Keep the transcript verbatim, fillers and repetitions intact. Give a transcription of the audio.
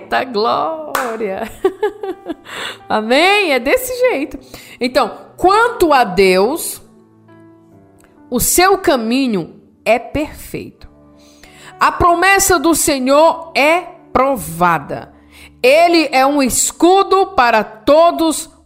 Eita glória! Amém? É desse jeito. Então, quanto a Deus, o seu caminho é perfeito. A promessa do Senhor é provada. Ele é um escudo para todos